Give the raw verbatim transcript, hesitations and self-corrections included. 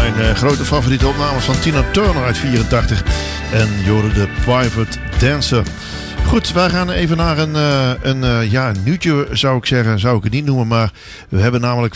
mijn uh, grote favoriete opnames van Tina Turner uit vierentachtig. En Jorde de Private Dancer. Goed, wij gaan even naar een, uh, een uh, ja, een nieuwtje zou ik zeggen. Zou ik het niet noemen, maar we hebben namelijk